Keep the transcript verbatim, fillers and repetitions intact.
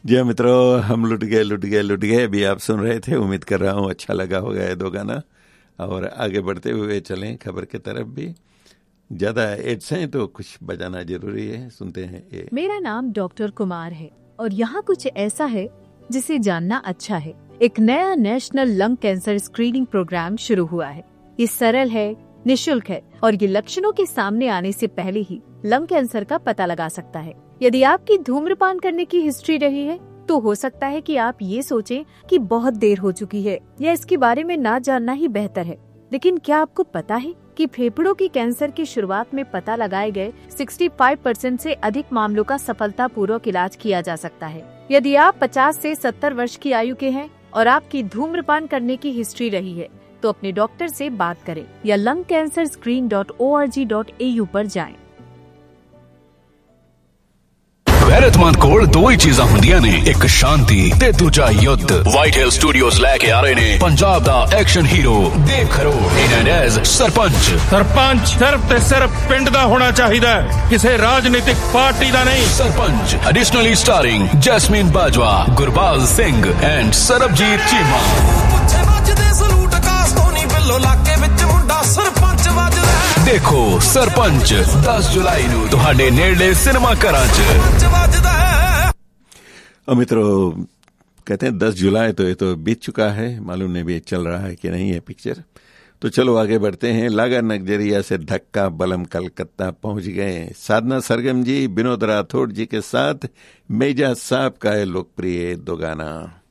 जी हाँ मित्रों, हम लुट गए लुट गए लुट गए अभी आप सुन रहे थे। उम्मीद कर रहा हूँ अच्छा लगा होगा ये दो गाना। और आगे बढ़ते हुए चलें खबर की तरफ भी। ज्यादा एड्स हैं तो कुछ बजाना जरूरी है, सुनते हैं ये। मेरा नाम डॉक्टर कुमार है और यहाँ कुछ ऐसा है जिसे जानना अच्छा है। एक नया national lung cancer screening programme शुरू हुआ है। ये सरल है, निशुल्क है और ये लक्षणों के सामने आने से पहले ही लंग कैंसर का पता लगा सकता है। यदि आपकी धूम्रपान करने की हिस्ट्री रही है तो हो सकता है कि आप ये सोचें कि बहुत देर हो चुकी है या इसके बारे में ना जानना ही बेहतर है। लेकिन क्या आपको पता है कि फेफड़ों की कैंसर की शुरुआत में पता लगाए गए पैंसठ परसेंट से अधिक मामलों का सफलतापूर्वक इलाज किया जा सकता है। यदि आप पचास से सत्तर वर्ष की आयु के हैं और आपकी धूम्रपान करने की हिस्ट्री रही है तो अपने डॉक्टर से बात करें या lung cancer screen dot O R G dot A you पर जाएं। गैरतमंद कोल दो ही चीज़ां ਹੁੰਦੀਆਂ ਨੇ, ਇੱਕ ਸ਼ਾਂਤੀ ਤੇ ਦੂਜਾ ਯੁੱਧ। ਵਾਈਟ ਹਿਲ ਸਟੂਡੀਓਜ਼ ਲੈ ਕੇ ਆ ਰਹੇ ਨੇ ਪੰਜਾਬ ਦਾ ਐਕਸ਼ਨ ਹੀਰੋ ਦੇਵ ਖਰੋੜ ਇਨ ਐਜ਼ ਸਰਪੰਚ। ਸਰਪੰਚ ਸਿਰਫ ਤੇ ਸਿਰਫ ਪਿੰਡ ਦਾ ਹੋਣਾ ਚਾਹੀਦਾ, ਕਿਸੇ ਰਾਜਨੀਤਿਕ ਪਾਰਟੀ ਦਾ ਨਹੀਂ। Sarpanch ਐਡੀਸ਼ਨਲੀ starring Jasmine Bajwa, Gurbaz Singh and Sarabjit Cheema. ਪੁੱਛੇ ਵੱਜਦੇ ਸਲੂਟ ਕਾਸ ਤੋਂ ਨਹੀਂ ਬਿੱਲੋ ਲਾਕੇ ਵਿੱਚ ਮੁੰਡਾ ਸਰਪੰਚ ਵੱਜਦਾ। देखो सरपंच दस जुलाई ਨੂੰ ਤੁਹਾਡੇ ਨੇੜਲੇ सिनेमा ਘਰਾਂ 'ਚ। और मित्रों कहते हैं दस जुलाई तो ये तो बीत चुका है, मालूम नहीं भी चल रहा है कि नहीं है पिक्चर। तो चलो आगे बढ़ते हैं। लागा नगजरिया से धक्का बलम कलकत्ता पहुंच गए। साधना सरगम जी, विनोद राठौड़ जी के साथ मेजा साहब का है लोकप्रिय दो गाना।